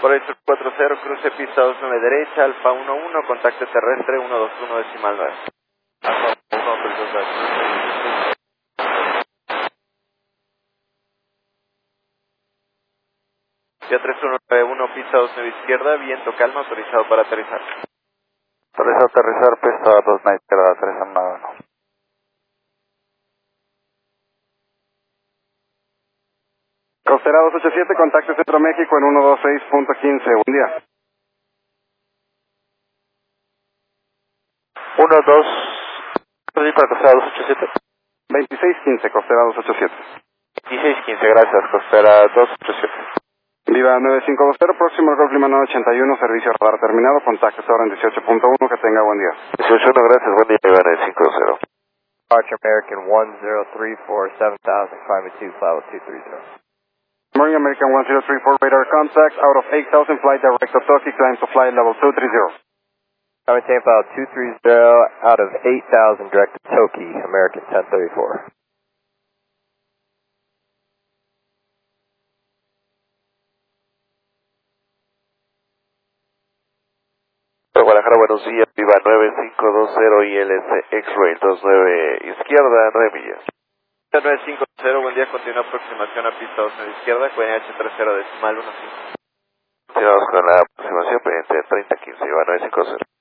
Horizon 40, cruce pista 29 derecha, Alfa 11, contacto terrestre 121 decimal 9. Alfa 1, perdón, ya 3191, pista 29 izquierda, viento calma, autorizado para aterrizar. Autorizado a aterrizar, pista 29 izquierda, aterrizando 1. Costera 287, contacto Centro México en 126.15, buen día. 1-2, para Costera 287. 2615, Costera 287. 1615, gracias, Costera 287. Viva 9520, próximo al Golf Lima 981, servicio radar terminado, contacto ahora en 18.1, que tenga buen día. 18.1, gracias, buen día, Viva 9520. Arch American 1034, 7000, climb to 230. Morning American 1034, radar contact, out of 8000, flight direct to Toki, climb to flight level 230. Maintain file 230, out of 8000, direct to Toki, American 1034. Guadalajara, buenos días, Viva 9520, ILS X-Ray 29 izquierda, 9 millas. 9520, buen día, continúa aproximación a pista 29 izquierda, QNH 30 decimal 15. Continuamos con la aproximación pendiente 3015, Viva 9520.